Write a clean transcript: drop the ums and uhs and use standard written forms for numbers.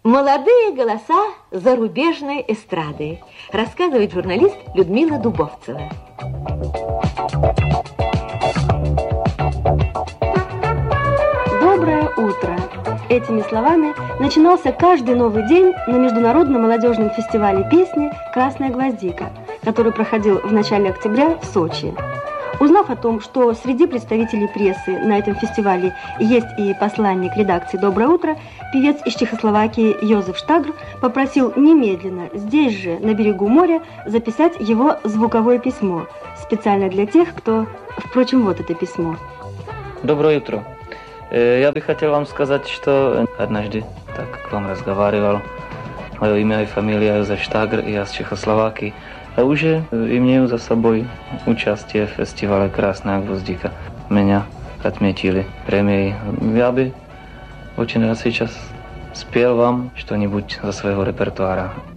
Молодые голоса зарубежной эстрады, рассказывает журналист Людмила Дубовцева. Доброе утро! Этими словами начинался каждый новый день на Международном молодежном фестивале песни «Красная гвоздика», который проходил в начале октября в Сочи. Узнав о том, что среди представителей прессы на этом фестивале есть и посланник редакции «Доброе утро», певец из Чехословакии Йозеф Штагр попросил немедленно, здесь же, на берегу моря, записать его звуковое письмо, специально для тех, кто... Впрочем, вот это письмо. Доброе утро. Я бы хотел вам сказать, что однажды, так как вам разговаривал, мое имя и фамилия Йозеф Штагр, и я с Чехословакии, а уже имею за собой участие в фестивале «Красная гвоздика». Меня отметили премией. Я бы очень рад сейчас спел вам что-нибудь за своего репертуара.